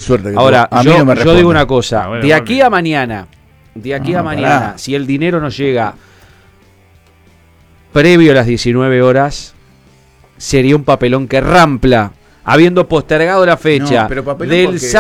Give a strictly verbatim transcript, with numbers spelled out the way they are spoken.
suerte que Ahora, a mí yo, no me yo responde. digo una cosa, Ah, bueno, de aquí bueno. a mañana, de aquí No, a mañana, pará. si el dinero no llega previo a las diecinueve horas, sería un papelón que Rampla, habiendo postergado la fecha No, pero papelón del porque- sábado